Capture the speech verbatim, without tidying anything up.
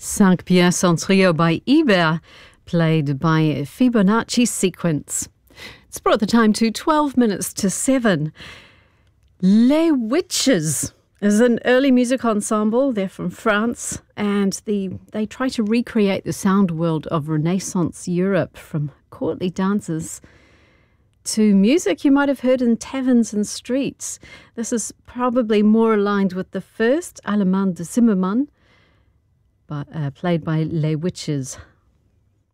Cinq pièces en trio by Ibert, played by Fibonacci sequence. It's brought the time to twelve minutes to seven. Les Witches is an early music ensemble. They're from France, and the, they try to recreate the sound world of Renaissance Europe, from courtly dances to music you might have heard in taverns and streets. This is probably more aligned with the first, Allemand de Zimmermann, but, uh, played by Les Witches.